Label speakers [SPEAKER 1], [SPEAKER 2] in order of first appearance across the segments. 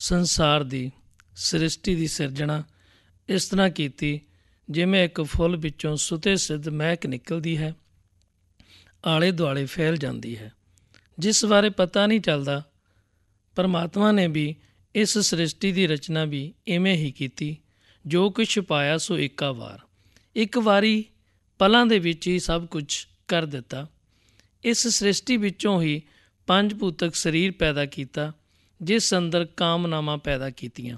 [SPEAKER 1] ਸੰਸਾਰ ਦੀ ਸ੍ਰਿਸ਼ਟੀ ਦੀ ਸਿਰਜਣਾ ਇਸ ਤਰ੍ਹਾਂ ਕੀਤੀ ਜਿਵੇਂ ਇੱਕ ਫੁੱਲ ਵਿੱਚੋਂ ਸੁਤੇ ਸਿੱਧ ਮਹਿਕ ਨਿਕਲਦੀ ਹੈ, ਆਲੇ ਦੁਆਲੇ ਫੈਲ ਜਾਂਦੀ ਹੈ, ਜਿਸ ਬਾਰੇ ਪਤਾ ਨਹੀਂ ਚੱਲਦਾ। ਪਰਮਾਤਮਾ ਨੇ ਵੀ ਇਸ ਸ੍ਰਿਸ਼ਟੀ ਦੀ ਰਚਨਾ ਵੀ ਇਵੇਂ ਹੀ ਕੀਤੀ। ਜੋ ਕੁਛ ਪਾਇਆ ਸੋ ਏਕਾ ਵਾਰ, ਇੱਕ ਵਾਰੀ ਪਲਾਂ ਦੇ ਵਿੱਚ ਹੀ ਸਭ ਕੁਝ ਕਰ ਦਿੱਤਾ। ਇਸ ਸ੍ਰਿਸ਼ਟੀ ਵਿੱਚੋਂ ਹੀ ਪੰਜ ਭੂਤਕ ਸਰੀਰ ਪੈਦਾ ਕੀਤਾ, ਜਿਸ ਅੰਦਰ ਕਾਮਨਾਵਾਂ ਪੈਦਾ ਕੀਤੀਆਂ।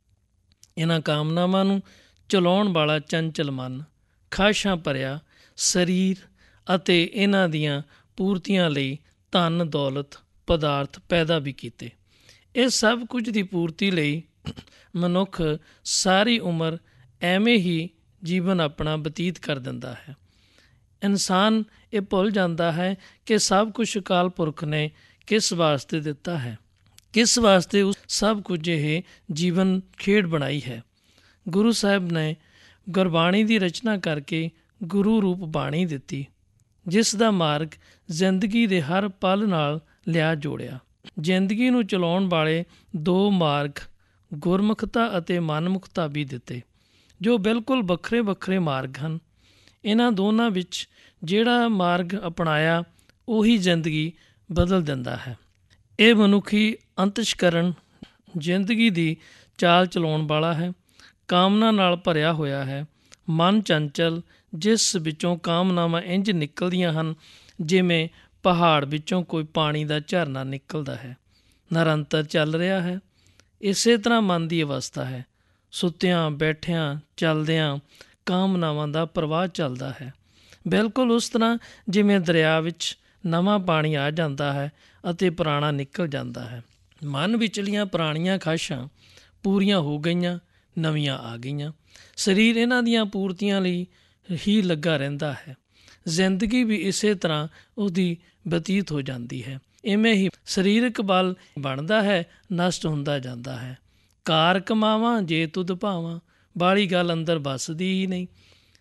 [SPEAKER 1] ਇਹਨਾਂ ਕਾਮਨਾਵਾਂ ਨੂੰ ਚਲਾਉਣ ਵਾਲਾ ਚੰਚਲ ਮਨ, ਖਾਹਿਸ਼ਾਂ ਭਰਿਆ ਸਰੀਰ ਅਤੇ ਇਹਨਾਂ ਦੀਆਂ ਪੂਰਤੀਆਂ ਲਈ ਧਨ ਦੌਲਤ ਪਦਾਰਥ ਪੈਦਾ ਵੀ ਕੀਤੇ। ਇਹ ਸਭ ਕੁਝ ਦੀ ਪੂਰਤੀ ਲਈ ਮਨੁੱਖ ਸਾਰੀ ਉਮਰ ਐਵੇਂ ਹੀ ਜੀਵਨ ਆਪਣਾ ਬਤੀਤ ਕਰ ਦਿੰਦਾ ਹੈ। ਇਨਸਾਨ ਇਹ ਭੁੱਲ ਜਾਂਦਾ ਹੈ ਕਿ ਸਭ ਕੁਝ ਅਕਾਲ ਪੁਰਖ ਨੇ ਕਿਸ ਵਾਸਤੇ ਦਿੱਤਾ ਹੈ, ਕਿਸ ਵਾਸਤੇ ਉਸ ਸਭ ਕੁਝ ਇਹ ਜੀਵਨ ਖੇਡ ਬਣਾਈ ਹੈ। ਗੁਰੂ ਸਾਹਿਬ ਨੇ ਗੁਰਬਾਣੀ ਦੀ ਰਚਨਾ ਕਰਕੇ ਗੁਰੂ ਰੂਪ ਬਾਣੀ ਦਿੱਤੀ, ਜਿਸ ਦਾ ਮਾਰਗ ਜ਼ਿੰਦਗੀ ਦੇ ਹਰ ਪਲ ਨਾਲ ਲਿਆ ਜੋੜਿਆ। ਜ਼ਿੰਦਗੀ ਨੂੰ ਚਲਾਉਣ ਵਾਲੇ ਦੋ ਮਾਰਗ ਗੁਰਮੁਖਤਾ ਅਤੇ ਮਨਮੁਖਤਾ ਵੀ ਦਿੱਤੇ, ਜੋ ਬਿਲਕੁਲ ਵੱਖਰੇ ਵੱਖਰੇ ਮਾਰਗ ਹਨ। ਇਹਨਾਂ ਦੋਨਾਂ ਵਿੱਚ ਜਿਹੜਾ ਮਾਰਗ ਅਪਣਾਇਆ ਉਹੀ ਜ਼ਿੰਦਗੀ ਬਦਲ ਦਿੰਦਾ ਹੈ। ਇਹ ਮਨੁੱਖੀ ਅੰਤਸ਼ਕਰਨ ਜ਼ਿੰਦਗੀ ਦੀ ਚਾਲ ਚਲਾਉਣ ਵਾਲਾ ਹੈ, ਕਾਮਨਾ ਨਾਲ ਭਰਿਆ ਹੋਇਆ ਹੈ। ਮਨ ਚੰਚਲ, ਜਿਸ ਵਿੱਚੋਂ ਕਾਮਨਾਵਾਂ ਇੰਝ ਨਿਕਲਦੀਆਂ ਹਨ ਜਿਵੇਂ ਪਹਾੜ ਵਿੱਚੋਂ ਕੋਈ ਪਾਣੀ ਦਾ ਝਰਨਾ ਨਿਕਲਦਾ ਹੈ, ਨਿਰੰਤਰ ਚੱਲ ਰਿਹਾ ਹੈ। ਇਸੇ ਤਰ੍ਹਾਂ ਮਨ ਦੀ ਅਵਸਥਾ ਹੈ। ਸੁੱਤਿਆਂ ਬੈਠਿਆਂ ਚੱਲਦਿਆਂ ਕਾਮਨਾਵਾਂ ਦਾ ਪ੍ਰਵਾਹ ਚੱਲਦਾ ਹੈ, ਬਿਲਕੁਲ ਉਸ ਤਰ੍ਹਾਂ ਜਿਵੇਂ ਦਰਿਆ ਵਿੱਚ ਨਵਾਂ ਪਾਣੀ ਆ ਜਾਂਦਾ ਹੈ ਅਤੇ ਪੁਰਾਣਾ ਨਿਕਲ ਜਾਂਦਾ ਹੈ। ਮਨ ਵਿਚਲੀਆਂ ਪੁਰਾਣੀਆਂ ਖਾਹਿਸ਼ਾਂ ਪੂਰੀਆਂ ਹੋ ਗਈਆਂ, ਨਵੀਆਂ ਆ ਗਈਆਂ। ਸਰੀਰ ਇਹਨਾਂ ਦੀਆਂ ਪੂਰਤੀਆਂ ਲਈ ਹੀ ਲੱਗਾ ਰਹਿੰਦਾ ਹੈ। ਜ਼ਿੰਦਗੀ ਵੀ ਇਸੇ ਤਰ੍ਹਾਂ ਉਹਦੀ ਬਤੀਤ ਹੋ ਜਾਂਦੀ ਹੈ। ਇਵੇਂ ਹੀ ਸਰੀਰਕ ਬਲ ਬਣਦਾ ਹੈ, ਨਸ਼ਟ ਹੁੰਦਾ ਜਾਂਦਾ ਹੈ। ਕਾਰ ਕਮਾਵਾਂ ਜੇ ਤੁਧ ਭਾਵਾਂ ਵਾਲੀ ਗੱਲ ਅੰਦਰ ਵੱਸਦੀ ਹੀ ਨਹੀਂ।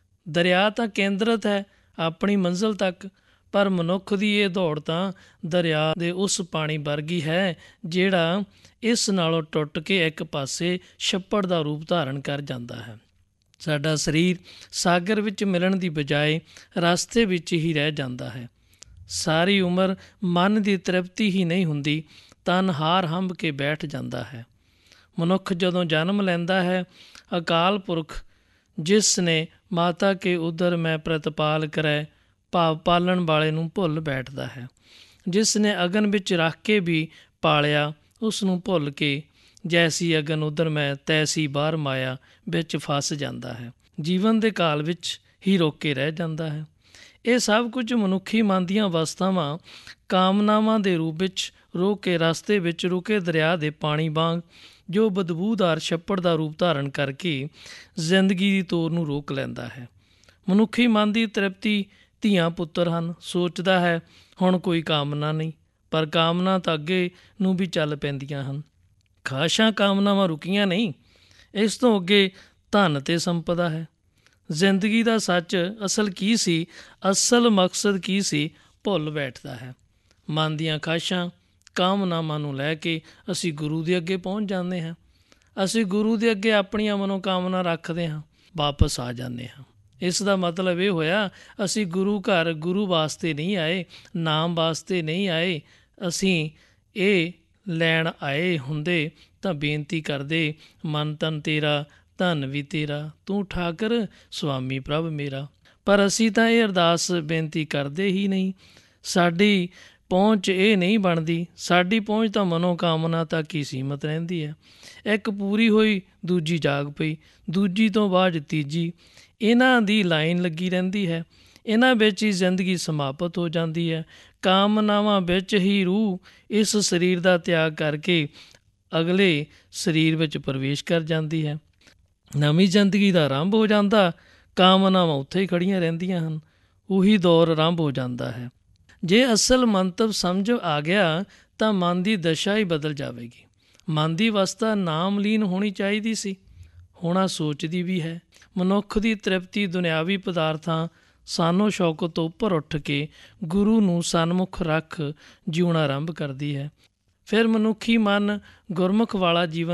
[SPEAKER 1] ਦਰਿਆ ਤਾਂ ਕੇਂਦਰਤ ਹੈ ਆਪਣੀ ਮੰਜ਼ਿਲ ਤੱਕ, ਪਰ ਮਨੁੱਖ ਦੀ ਇਹ ਦੌੜ ਤਾਂ ਦਰਿਆ ਦੇ ਉਸ ਪਾਣੀ ਵਰਗੀ ਹੈ ਜਿਹੜਾ ਇਸ ਨਾਲੋਂ ਟੁੱਟ ਕੇ ਇੱਕ ਪਾਸੇ ਛੱਪੜ ਦਾ ਰੂਪ ਧਾਰਨ ਕਰ ਜਾਂਦਾ ਹੈ। ਸਾਡਾ ਸਰੀਰ ਸਾਗਰ ਵਿੱਚ ਮਿਲਣ ਦੀ ਬਜਾਏ ਰਸਤੇ ਵਿੱਚ ਹੀ ਰਹਿ ਜਾਂਦਾ ਹੈ। ਸਾਰੀ ਉਮਰ ਮਨ ਦੀ ਤ੍ਰਿਪਤੀ ਹੀ ਨਹੀਂ ਹੁੰਦੀ, ਤਨ ਹਾਰ ਹੰਭ ਕੇ ਬੈਠ ਜਾਂਦਾ ਹੈ। ਮਨੁੱਖ ਜਦੋਂ ਜਨਮ ਲੈਂਦਾ ਹੈ, ਅਕਾਲ ਪੁਰਖ ਜਿਸ ਨੇ ਮਾਤਾ ਕੇ ਉਦਰ ਮੈਂ ਪ੍ਰਤਪਾਲ ਕਰੈ ਭਾਵ ਪਾਲਣ ਵਾਲੇ ਨੂੰ ਭੁੱਲ ਬੈਠਦਾ ਹੈ। ਜਿਸ ਨੇ ਅਗਨ ਵਿੱਚ ਰੱਖ ਕੇ ਵੀ ਪਾਲਿਆ, ਉਸ ਨੂੰ ਭੁੱਲ ਕੇ ਜੈਸੀ ਅਗਨ ਉਦਰ ਮੈਂ ਤੈਸੀ ਬਾਹਰ ਮਾਇਆ ਵਿੱਚ ਫਸ ਜਾਂਦਾ ਹੈ। ਜੀਵਨ ਦੇ ਕਾਲ ਵਿੱਚ ਹੀ ਰੋਕੇ ਰਹਿ ਜਾਂਦਾ ਹੈ। ਇਹ ਸਭ ਕੁਝ ਮਨੁੱਖੀ ਮਨ ਦੀਆਂ ਅਵਸਥਾਵਾਂ ਕਾਮਨਾਵਾਂ ਦੇ ਰੂਪ ਵਿੱਚ ਰੋਕ ਕੇ ਰਸਤੇ ਵਿੱਚ ਰੁਕੇ ਦਰਿਆ ਦੇ ਪਾਣੀ ਵਾਂਗ, ਜੋ ਬਦਬੂਦਾਰ ਛੱਪੜ ਦਾ ਰੂਪ ਧਾਰਨ ਕਰਕੇ ਜ਼ਿੰਦਗੀ ਦੀ ਤੋਰ ਨੂੰ ਰੋਕ ਲੈਂਦਾ ਹੈ। ਮਨੁੱਖੀ ਮਨ ਦੀ ਤ੍ਰਿਪਤੀ ਧੀਆਂ ਪੁੱਤਰ ਹਨ। ਸੋਚਦਾ ਹੈ ਹੁਣ ਕੋਈ ਕਾਮਨਾ ਨਹੀਂ, ਪਰ ਕਾਮਨਾ ਤਾਂ ਅੱਗੇ ਨੂੰ ਵੀ ਚੱਲ ਪੈਂਦੀਆਂ ਹਨ। ਖਾਹਿਸ਼ਾਂ ਕਾਮਨਾਵਾਂ ਰੁਕੀਆਂ ਨਹੀਂ। ਇਸ ਤੋਂ ਅੱਗੇ ਧਨ ਅਤੇ ਸੰਪਦਾ ਹੈ। ਜ਼ਿੰਦਗੀ ਦਾ ਸੱਚ ਅਸਲ ਕੀ ਸੀ, ਅਸਲ ਮਕਸਦ ਕੀ ਸੀ, ਭੁੱਲ ਬੈਠਦਾ ਹੈ। ਮਨ ਦੀਆਂ ਖਾਹਿਸ਼ਾਂ ਕਾਮਨਾਵਾਂ ਨੂੰ ਲੈ ਕੇ ਅਸੀਂ ਗੁਰੂ ਦੇ ਅੱਗੇ ਪਹੁੰਚ ਜਾਂਦੇ ਹਾਂ। ਅਸੀਂ ਗੁਰੂ ਦੇ ਅੱਗੇ ਆਪਣੀਆਂ ਮਨੋਕਾਮਨਾ ਰੱਖਦੇ ਹਾਂ, ਵਾਪਸ ਆ ਜਾਂਦੇ ਹਾਂ। ਇਸ ਦਾ ਮਤਲਬ ਇਹ ਹੋਇਆ ਅਸੀਂ ਗੁਰੂ ਘਰ ਗੁਰੂ ਵਾਸਤੇ ਨਹੀਂ ਆਏ, ਨਾਮ ਵਾਸਤੇ ਨਹੀਂ ਆਏ। ਅਸੀਂ ਇਹ ਲੈਣ ਆਏ ਹੁੰਦੇ ਤਾਂ ਬੇਨਤੀ ਕਰਦੇ, ਮਨ ਤਨ ਤੇਰਾ ਧਨ ਵੀ ਤੇਰਾ, ਤੂੰ ਠਾਕਰ ਸੁਆਮੀ ਪ੍ਰਭ ਮੇਰਾ। ਪਰ ਅਸੀਂ ਤਾਂ ਇਹ ਅਰਦਾਸ ਬੇਨਤੀ ਕਰਦੇ ਹੀ ਨਹੀਂ। ਸਾਡੀ ਪਹੁੰਚ ਇਹ ਨਹੀਂ ਬਣਦੀ। ਸਾਡੀ ਪਹੁੰਚ ਤਾਂ ਮਨੋਕਾਮਨਾ ਤੱਕ ਹੀ ਸੀਮਤ ਰਹਿੰਦੀ ਹੈ। ਇੱਕ ਪੂਰੀ ਹੋਈ ਦੂਜੀ ਜਾਗ ਪਈ, ਦੂਜੀ ਤੋਂ ਬਾਅਦ ਤੀਜੀ। ਇਹਨਾਂ ਦੀ ਲਾਈਨ ਲੱਗੀ ਰਹਿੰਦੀ ਹੈ। ਇਹਨਾਂ ਵਿੱਚ ਹੀ ਜ਼ਿੰਦਗੀ ਸਮਾਪਤ ਹੋ ਜਾਂਦੀ ਹੈ। ਕਾਮਨਾਵਾਂ ਵਿੱਚ ਹੀ ਰੂਹ ਇਸ ਸਰੀਰ ਦਾ ਤਿਆਗ ਕਰਕੇ ਅਗਲੇ ਸਰੀਰ ਵਿੱਚ ਪ੍ਰਵੇਸ਼ ਕਰ ਜਾਂਦੀ ਹੈ। ਨਵੀਂ ਜ਼ਿੰਦਗੀ ਦਾ ਆਰੰਭ ਹੋ ਜਾਂਦਾ। ਕਾਮਨਾਵਾਂ ਉੱਥੇ ਹੀ ਖੜੀਆਂ ਰਹਿੰਦੀਆਂ ਹਨ। ਉਹੀ ਦੌਰ ਆਰੰਭ ਹੋ ਜਾਂਦਾ ਹੈ। ਜੇ ਅਸਲ ਮੰਤਵ ਸਮਝ ਆ ਗਿਆ ਤਾਂ ਮਨ ਦੀ ਦਸ਼ਾ ਹੀ ਬਦਲ ਜਾਵੇਗੀ। ਮਨ ਦੀ ਅਵਸਥਾ ਨਾਮਲੀਨ ਹੋਣੀ ਚਾਹੀਦੀ ਸੀ, ਹੋਣਾ ਸੋਚਦੀ ਵੀ ਹੈ। ਮਨੁੱਖ ਦੀ ਤ੍ਰਿਪਤੀ ਦੁਨਿਆਵੀ ਪਦਾਰਥਾਂ ਸਾਨੋ ਸ਼ੌਕਤ ਤੋਂ ਉੱਪਰ ਉੱਠ ਕੇ ਗੁਰੂ ਨੂੰ ਸਨਮੁਖ ਰੱਖ ਜਿਉਣਾ ਆਰੰਭ ਕਰਦੀ ਹੈ। ਫਿਰ ਮਨੁੱਖੀ ਮਨ ਗੁਰਮੁਖ ਵਾਲਾ ਜੀਵਨ